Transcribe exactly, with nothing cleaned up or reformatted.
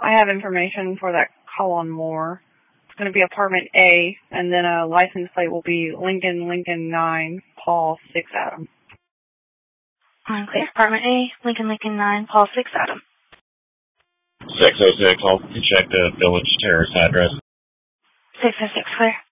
I have information for that call on Moore. It's going to be apartment A, and then a license plate will be Lincoln, Lincoln nine, Paul six, Adam. I'm clear. Apartment A, Lincoln, Lincoln nine, Paul six, Adam. six oh six, I'll check the Village Terrace address. six oh six, clear.